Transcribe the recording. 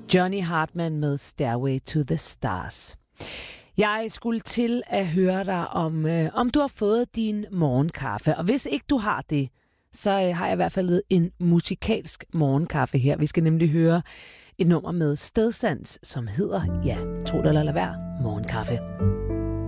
Johnny Hartman med Stairway to the Stars. Jeg skulle til at høre dig om du har fået din morgenkaffe. Og hvis ikke du har det, så har jeg i hvert fald en musikalsk morgenkaffe her. Vi skal nemlig høre et nummer med Stedsans, som hedder, ja, tro det eller lad være, morgenkaffe.